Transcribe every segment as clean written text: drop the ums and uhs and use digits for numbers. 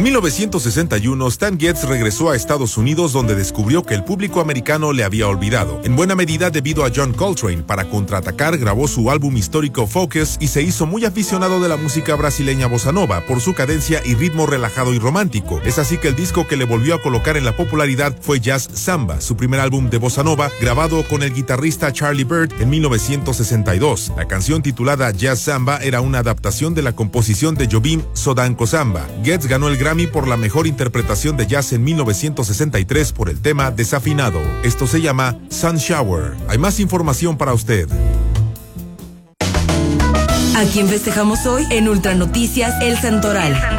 1961, Stan Getz regresó a Estados Unidos, donde descubrió que el público americano le había olvidado. En buena medida debido a John Coltrane, para contraatacar grabó su álbum histórico Focus y se hizo muy aficionado de la música brasileña bossa nova por su cadencia y ritmo relajado y romántico. Es así que el disco que le volvió a colocar en la popularidad fue Jazz Samba, su primer álbum de bossa nova, grabado con el guitarrista Charlie Byrd en 1962. La canción titulada Jazz Samba era una adaptación de la composición de Jobim Sodanko Samba. Getz ganó el Grammy por la mejor interpretación de jazz en 1963 por el tema Desafinado. Esto se llama Sun Shower. Hay más información para usted. ¿A quién festejamos hoy? En Ultra Noticias, El Santoral.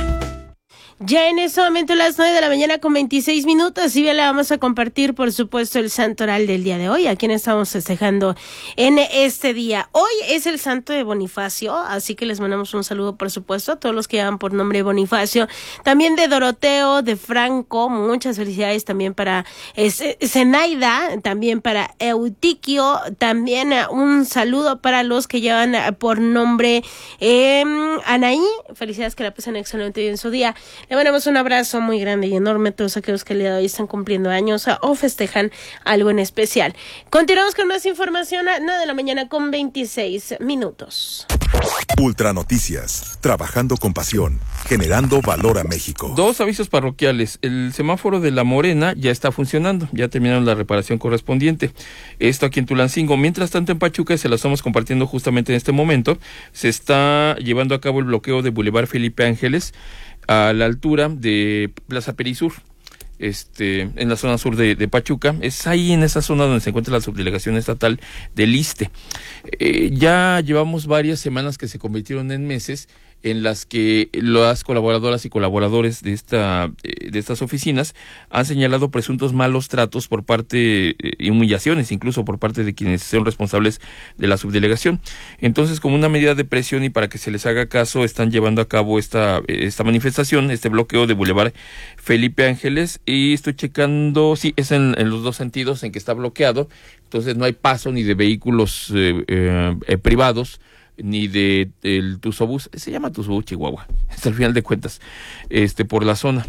Ya en este momento las 9:26 a.m, y bien le vamos a compartir, por supuesto, el santoral del día de hoy, a quien estamos festejando en este día. Hoy es el santo de Bonifacio, así que les mandamos un saludo, por supuesto, a todos los que llevan por nombre Bonifacio, también de Doroteo, de Franco, muchas felicidades también para Zenaida, también para Eutiquio, también un saludo para los que llevan por nombre Anaí, felicidades, que la pasen excelente bien su día. Le mandamos un abrazo muy grande y enorme a todos aquellos que el día de hoy están cumpliendo años o festejan algo en especial. Continuamos con más información a 9:26 a.m. Ultra Noticias, trabajando con pasión, generando valor a México. 2 avisos parroquiales. El semáforo de La Morena ya está funcionando, ya terminaron la reparación correspondiente. Esto aquí en Tulancingo. Mientras tanto, en Pachuca, se lo estamos compartiendo justamente en este momento, se está llevando a cabo el bloqueo de Boulevard Felipe Ángeles a la altura de Plaza Perisur, en la zona sur de Pachuca. Es ahí en esa zona donde se encuentra la subdelegación estatal del ISSSTE. Ya llevamos varias semanas que se convirtieron en meses en las que las colaboradoras y colaboradores de estas oficinas han señalado presuntos malos tratos por parte y humillaciones incluso por parte de quienes son responsables de la subdelegación. Entonces, como una medida de presión y para que se les haga caso, están llevando a cabo esta manifestación, este bloqueo de Boulevard Felipe Ángeles, y estoy checando, sí, es en los dos sentidos en que está bloqueado, entonces no hay paso ni de vehículos privados, ni del Tuzobús, se llama Tuzobús Chihuahua, hasta el final de cuentas, por la zona,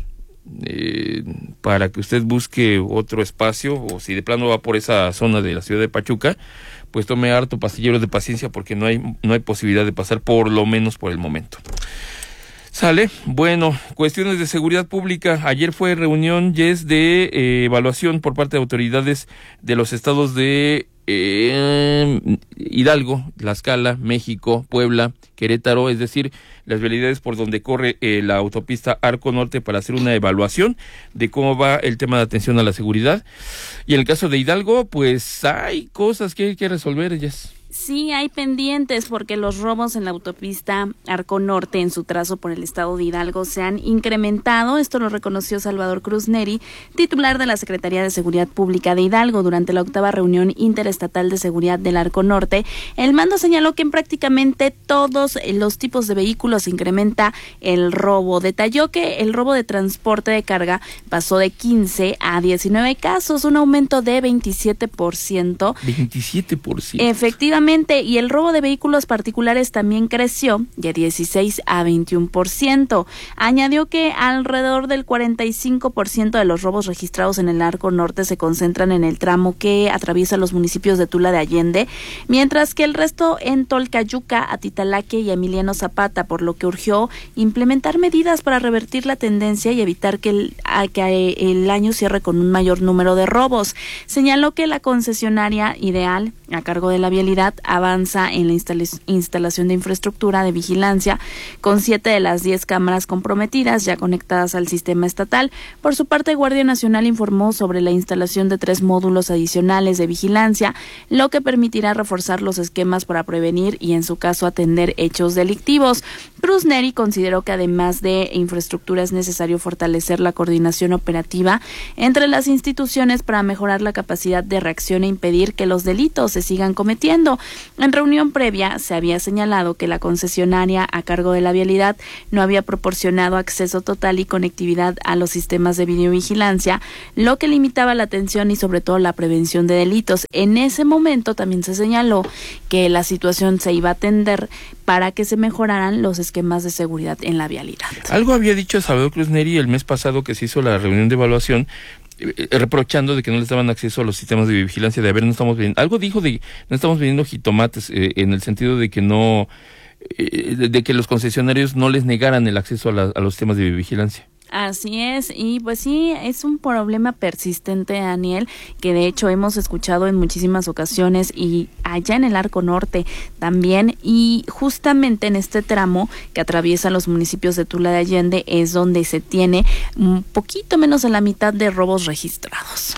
para que usted busque otro espacio, o si de plano va por esa zona de la ciudad de Pachuca, pues tome harto pastillero de paciencia, porque no hay posibilidad de pasar, por lo menos por el momento. Sale. Bueno, cuestiones de seguridad pública. Ayer fue reunión, Yes, de evaluación por parte de autoridades de los estados de Hidalgo, Tlaxcala, México, Puebla, Querétaro, es decir, las vialidades por donde corre la autopista Arco Norte, para hacer una evaluación de cómo va el tema de atención a la seguridad. Y en el caso de Hidalgo, pues hay cosas que hay que resolver, Yes. Sí, hay pendientes porque los robos en la autopista Arco Norte en su trazo por el estado de Hidalgo se han incrementado. Esto lo reconoció Salvador Cruz Neri, titular de la Secretaría de Seguridad Pública de Hidalgo, durante la 8ª reunión interestatal de seguridad del Arco Norte. El mando señaló que en prácticamente todos los tipos de vehículos se incrementa el robo. Detalló que el robo de transporte de carga pasó de 15 a 19 casos, un aumento de 27%. 27%. Efectivamente. Y el robo de vehículos particulares también creció de 16 a 21%. Añadió que alrededor del 45% de los robos registrados en el Arco Norte se concentran en el tramo que atraviesa los municipios de Tula de Allende, mientras que el resto en Tolcayuca, Atitalaque y Emiliano Zapata, por lo que urgió implementar medidas para revertir la tendencia y evitar que el año cierre con un mayor número de robos. Señaló que la concesionaria Ideal, a cargo de la vialidad, avanza en la instalación de infraestructura de vigilancia con 7 de las 10 cámaras comprometidas ya conectadas al sistema estatal. Por su parte, Guardia Nacional informó sobre la instalación de 3 módulos adicionales de vigilancia, lo que permitirá reforzar los esquemas para prevenir y, en su caso, atender hechos delictivos. Cruz Neri consideró que además de infraestructura es necesario fortalecer la coordinación operativa entre las instituciones para mejorar la capacidad de reacción e impedir que los delitos se sigan cometiendo. En reunión previa se había señalado que la concesionaria a cargo de la vialidad no había proporcionado acceso total y conectividad a los sistemas de videovigilancia, lo que limitaba la atención y sobre todo la prevención de delitos. En ese momento también se señaló que la situación se iba a atender para que se mejoraran los esquemas de seguridad en la vialidad. Algo había dicho Salvador Cruz Neri el mes pasado que se hizo la reunión de evaluación, reprochando de que no les daban acceso a los sistemas de vigilancia, de no estamos vendiendo. Algo dijo de no estamos vendiendo jitomates, en el sentido de que no, de que los concesionarios no les negaran el acceso a los sistemas de vigilancia. Así es, y pues sí, es un problema persistente, Daniel, que de hecho hemos escuchado en muchísimas ocasiones y allá en el Arco Norte también, y justamente en este tramo que atraviesa los municipios de Tula de Allende es donde se tiene un poquito menos de la mitad de robos registrados.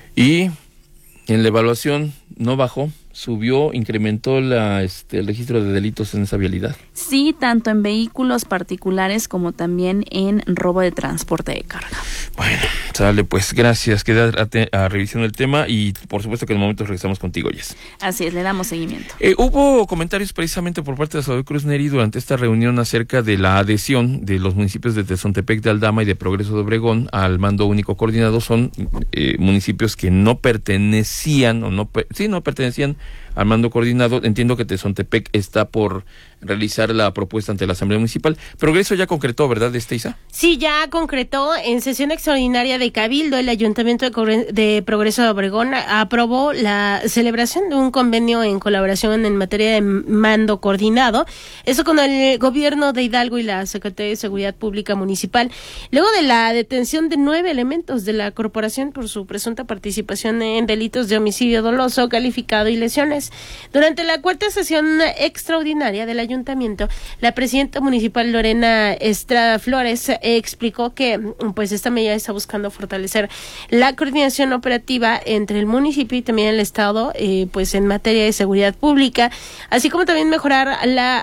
Y en la evaluación no bajó, subió, incrementó el registro de delitos en esa vialidad. Sí, tanto en vehículos particulares como también en robo de transporte de carga. Bueno, sale pues, gracias. Queda a revisión del tema y por supuesto que en el momento regresamos contigo, Jess. Así es, le damos seguimiento. Hubo comentarios precisamente por parte de Salvador Cruz Neri durante esta reunión acerca de la adhesión de los municipios de Tezontepec de Aldama y de Progreso de Obregón al mando único coordinado. Son municipios que no pertenecían no pertenecían al mando coordinado. Entiendo que Tezontepec está por realizar la propuesta ante la Asamblea Municipal. Progreso ya concretó, ¿verdad, Isa? Sí, ya concretó. En sesión extraordinaria de Cabildo, el Ayuntamiento de Progreso de Obregón aprobó la celebración de un convenio en colaboración en materia de mando coordinado, eso con el gobierno de Hidalgo y la Secretaría de Seguridad Pública Municipal, luego de la detención de 9 elementos de la corporación por su presunta participación en delitos de homicidio doloso, calificado y lesiones. Durante la cuarta sesión extraordinaria del Ayuntamiento, la presidenta municipal Lorena Estrada Flores explicó que pues esta medida está buscando fortalecer la coordinación operativa entre el municipio y también el Estado, pues en materia de seguridad pública, así como también mejorar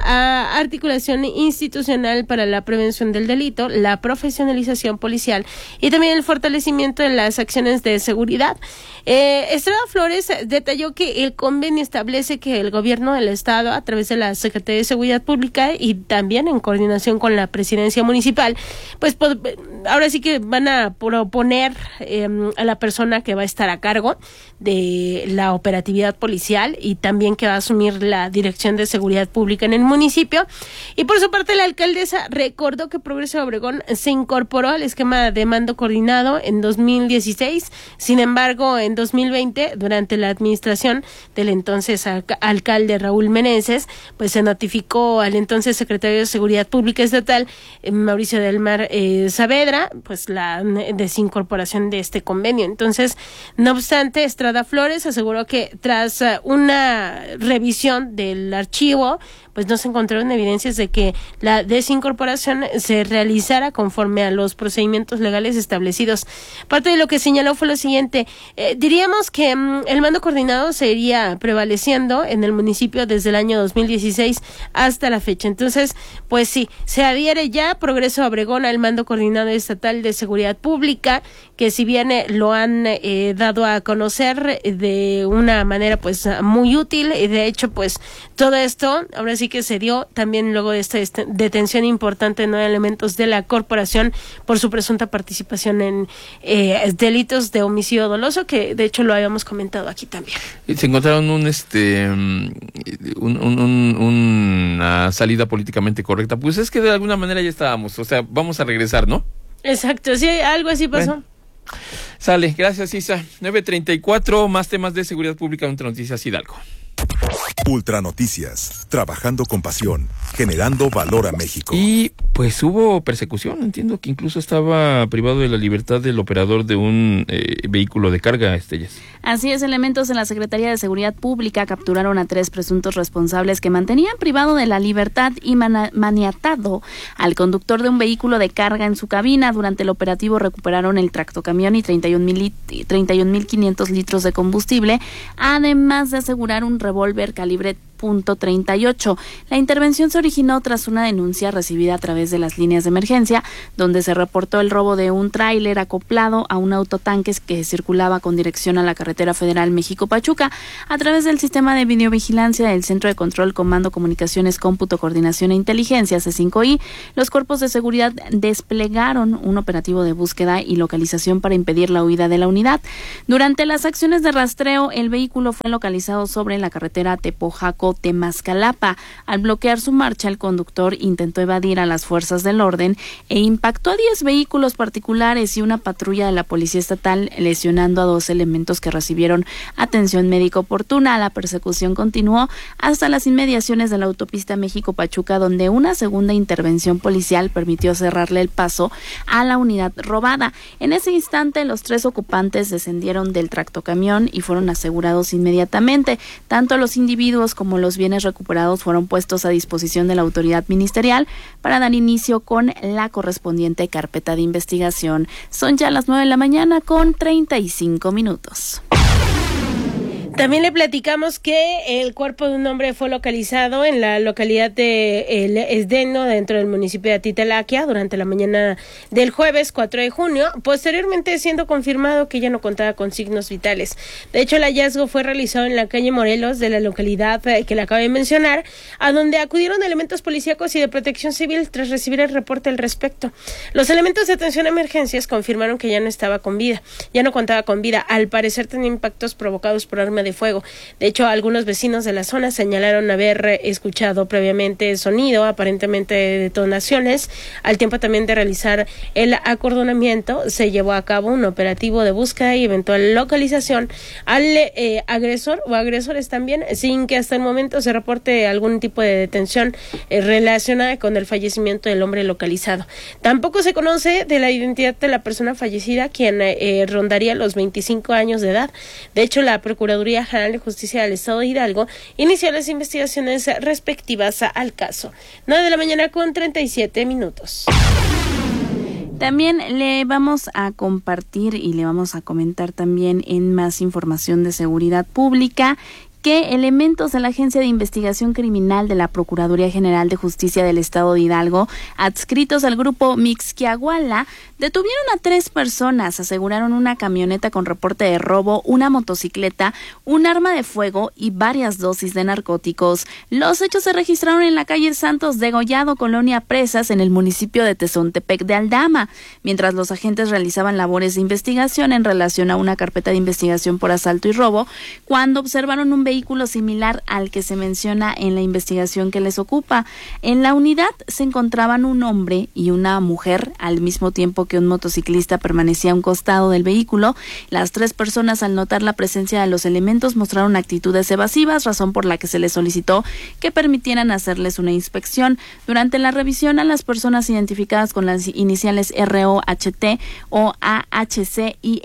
la articulación institucional para la prevención del delito, la profesionalización policial y también el fortalecimiento de las acciones de seguridad. Estrada Flores detalló que el convenio establece que el gobierno del Estado, a través de la Secretaría de Seguridad Pública y también en coordinación con la presidencia municipal, pues ahora sí que van a proponer a la persona que va a estar a cargo de la operatividad policial y también que va a asumir la dirección de seguridad pública en el municipio. Y por su parte, la alcaldesa recordó que Progreso de Obregón se incorporó al esquema de mando coordinado en 2016. Sin embargo, en 2020, durante la administración del entonces alcalde Raúl Meneses, pues se notificó al entonces secretario de Seguridad Pública Estatal, Mauricio del Mar Saavedra, pues la desincorporación de este convenio. Entonces, no obstante, Estrada Flores aseguró que tras una revisión del archivo, pues no se encontraron evidencias de que la desincorporación se realizara conforme a los procedimientos legales establecidos. Parte de lo que señaló fue lo siguiente: diríamos que el mando coordinado seguiría prevaleciendo en el municipio desde el año 2016 hasta la fecha. Entonces, pues sí, se adhiere ya Progreso de Obregón al mando coordinado estatal de seguridad pública, que si bien lo han dado a conocer de una manera pues muy útil, y de hecho pues todo esto ahora sí que se dio también luego de esta detención importante de 9 elementos de la corporación por su presunta participación en delitos de homicidio doloso, que de hecho lo habíamos comentado aquí también. Se encontraron una salida políticamente correcta. Pues es que de alguna manera ya estábamos, o sea, vamos a regresar, ¿no? Exacto, sí, algo así pasó. Bueno. Sale, gracias, Isa. 9:34, más temas de seguridad pública en Noticias Hidalgo. Ultra Noticias, trabajando con pasión, generando valor a México. Y pues hubo persecución, entiendo que incluso estaba privado de la libertad del operador de un vehículo de carga, Estellas. Así es, elementos de la Secretaría de Seguridad Pública capturaron a 3 presuntos responsables que mantenían privado de la libertad y maniatado al conductor de un vehículo de carga en su cabina. Durante el operativo recuperaron el tractocamión y 31,500 litros de combustible, además de asegurar un revólver calibre 0.38. La intervención se originó tras una denuncia recibida a través de las líneas de emergencia, donde se reportó el robo de un tráiler acoplado a un autotanque que circulaba con dirección a la carretera federal México-Pachuca. A través del sistema de videovigilancia del Centro de Control, Comando, Comunicaciones, Cómputo, Coordinación e Inteligencia, C5I, los cuerpos de seguridad desplegaron un operativo de búsqueda y localización para impedir la huida de la unidad. Durante las acciones de rastreo, el vehículo fue localizado sobre la carretera Tepojaco-Temascalapa. Al bloquear su marcha, el conductor intentó evadir a las fuerzas del orden e impactó a 10 vehículos particulares y una patrulla de la Policía Estatal, lesionando a 2 elementos que recibieron atención médica oportuna. La persecución continuó hasta las inmediaciones de la autopista México-Pachuca, donde una segunda intervención policial permitió cerrarle el paso a la unidad robada. En ese instante, los 3 ocupantes descendieron del tractocamión y fueron asegurados inmediatamente. Tanto los individuos como los bienes recuperados fueron puestos a disposición de la autoridad ministerial para dar inicio con la correspondiente carpeta de investigación. Son ya las 9 con 35 minutos. También le platicamos que el cuerpo de un hombre fue localizado en la localidad de El Esdeno, dentro del municipio de Atitalaquia, durante la mañana del jueves 4 de junio, posteriormente siendo confirmado que ya no contaba con signos vitales. De hecho, el hallazgo fue realizado en la calle Morelos de la localidad que le acabo de mencionar, a donde acudieron elementos policíacos y de protección civil tras recibir el reporte al respecto. Los elementos de atención a emergencias confirmaron que ya no estaba con vida, ya no contaba con vida. Al parecer tenía impactos provocados por arma de fuego. De hecho, algunos vecinos de la zona señalaron haber escuchado previamente sonido, aparentemente de detonaciones. Al tiempo también de realizar el acordonamiento, se llevó a cabo un operativo de búsqueda y eventual localización al agresor o agresores también, sin que hasta el momento se reporte algún tipo de detención relacionada con el fallecimiento del hombre localizado. Tampoco se conoce de la identidad de la persona fallecida, quien rondaría los 25 años de edad. De hecho, la Procuraduría General de Justicia del Estado de Hidalgo inició las investigaciones respectivas al caso. 9 con 37 minutos. También le vamos a compartir y le vamos a comentar también en más información de seguridad pública que elementos de la Agencia de Investigación Criminal de la Procuraduría General de Justicia del Estado de Hidalgo, adscritos al grupo Mixquiahuala, detuvieron a 3 personas, aseguraron una camioneta con reporte de robo, una motocicleta, un arma de fuego y varias dosis de narcóticos. Los hechos se registraron en la calle Santos Degollado, Colonia Presas, en el municipio de Tezontepec de Aldama, mientras los agentes realizaban labores de investigación en relación a una carpeta de investigación por asalto y robo, cuando observaron un vehículo similar al que se menciona en la investigación que les ocupa. En la unidad se encontraban un hombre y una mujer, al mismo tiempo que un motociclista permanecía a un costado del vehículo. Las 3 personas, al notar la presencia de los elementos, mostraron actitudes evasivas, razón por la que se les solicitó que permitieran hacerles una inspección. Durante la revisión, a las personas identificadas con las iniciales ROHT o AHC y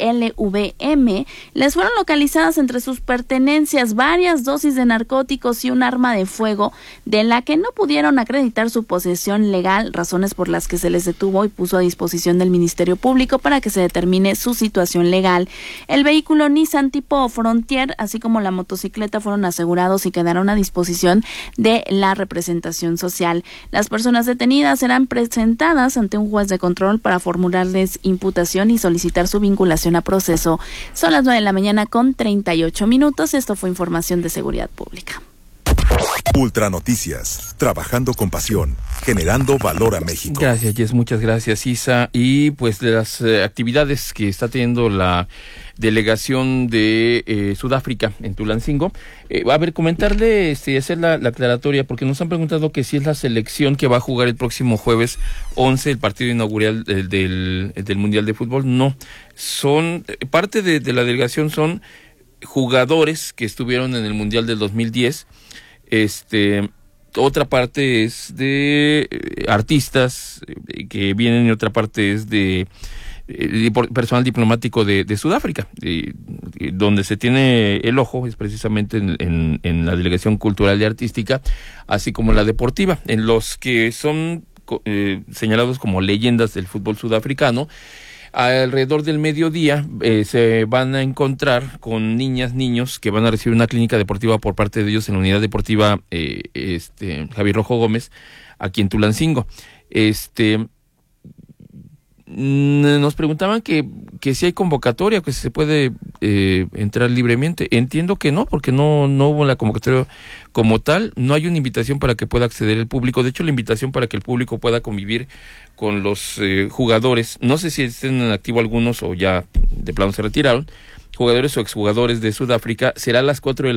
LVM les fueron localizadas entre sus pertenencias varias dosis de narcóticos y un arma de fuego, de la que no pudieron acreditar su posesión legal, razones por las que se les detuvo y puso a disposición del Ministerio Público para que se determine su situación legal. El vehículo Nissan tipo Frontier, así como la motocicleta, fueron asegurados y quedaron a disposición de la representación social. Las personas detenidas serán presentadas ante un juez de control para formularles imputación y solicitar su vinculación a proceso. Son las 9 con 38 minutos. Esto fue información de seguridad pública. Ultranoticias, trabajando con pasión, generando valor a México. Gracias, Jess, muchas gracias, Isa. Y pues de las actividades que está teniendo la delegación de Sudáfrica en Tulancingo, a ver, comentarle, hacer la aclaratoria, porque nos han preguntado que si es la selección que va a jugar el próximo jueves 11, el partido inaugural del Mundial de Fútbol. No, son parte de la delegación, son jugadores que estuvieron en el Mundial del 2010. Otra parte es de artistas que vienen y otra parte es de personal diplomático de Sudáfrica, donde se tiene el ojo es precisamente en la delegación cultural y artística, así como la deportiva, en los que son señalados como leyendas del fútbol sudafricano. Alrededor del mediodía se van a encontrar con niños que van a recibir una clínica deportiva por parte de ellos en la unidad deportiva Javier Rojo Gómez, aquí en Tulancingo. Nos preguntaban que si hay convocatoria, que si se puede entrar libremente. Entiendo que no, porque no hubo la convocatoria como tal. No hay una invitación para que pueda acceder el público. De hecho, la invitación para que el público pueda convivir con los jugadores, no sé si estén en activo algunos o ya de plano se retiraron, jugadores o exjugadores de Sudáfrica, será a las 4 de